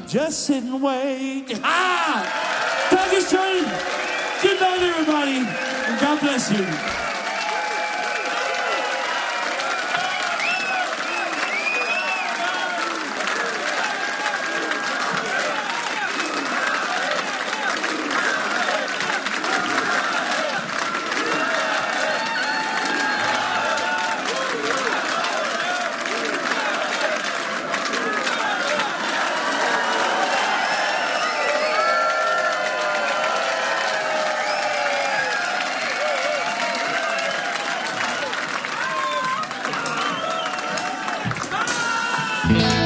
just sit and wait. Dankeschön. Good night, everybody. And God bless you. Yeah.